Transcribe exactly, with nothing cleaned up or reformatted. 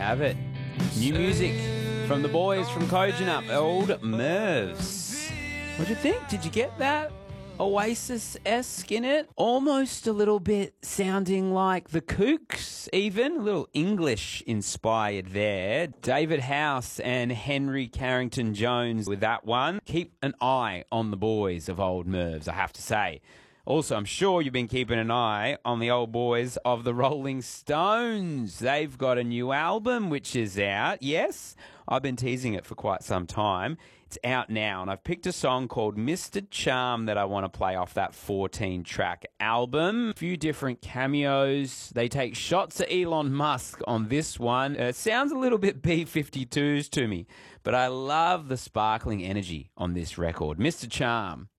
have it. New music from the boys from Kojonup, Old Mervs. What'd you think? Did you get that? Oasis-esque in it? Almost a little bit sounding like the Kooks, even. A little English-inspired there. David House and Henry Carrington-Jones with that one. Keep an eye on the boys of Old Mervs, I have to say. Also, I'm sure you've been keeping an eye on the old boys of the Rolling Stones. They've got a new album which is out. Yes, I've been teasing it for quite some time. It's out now, and I've picked a song called Mister Charm that I want to play off that fourteen-track album. A few different cameos. They take shots at Elon Musk on this one. It sounds a little bit B fifty-twos to me, but I love the sparkling energy on this record. Mister Charm.